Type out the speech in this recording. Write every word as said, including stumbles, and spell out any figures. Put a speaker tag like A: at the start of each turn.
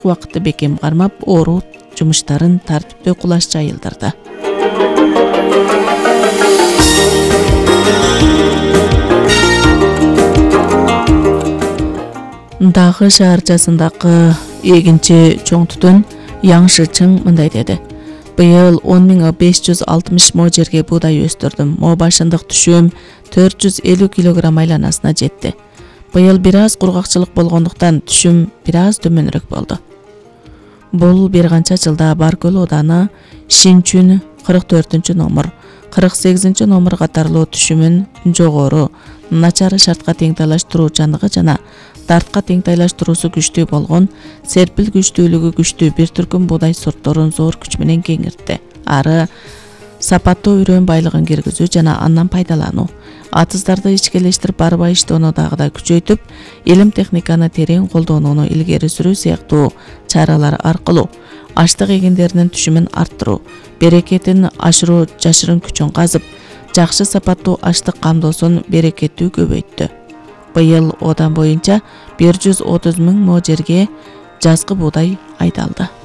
A: убакытты бекем кармап, оруу жумуштарын тартиптүү кулаш жайылдырды. Дагы шаарчасындагы эгинчи чоң түтүн Яң Шычың мындай деди. Быйыл он миң беш жүз алтымыш мо жерге буудай өстүрдүм. Мо башындык түшүм төрт жүз элүү килограмм айланасына жетти. Быйыл бир аз кургакчылык болгондуктан түшүм бир аз төмөнүрөөк болду. Бул бир канча жылда Баркөл ооданы Шинчүн кырк төртүнчү номер, кырк сегизинчи номер катарлуу түшүмүн жогору, начар шартка теңтайлаштыруучанлыгы жана дартка теңтайлаштыруусу күчтүү болгон, серпил күчтүүлүгү күчтүү бир түркүм буудай сортторун зор күч менен кеңиртти. Ары сапаттуу үрөн байлыгын киргизүү жана андан пайдалануу, атыздарды ичкелештирип барба иштоону дагы да күчөйтүп, илим техниканы терең колдонууну илгери сүрүү сыяктуу чаралар аркылуу аштык эгиндеринин түшүмүн арттыруу, берекетин ашыруу жашырын күчүн казып, жакшы сапаттуу аштык камдоосун берекеттүү көбөйттү. Быйыл одан боюнча бир жүз отуз миң мо жерге жазгы буудай айдалды.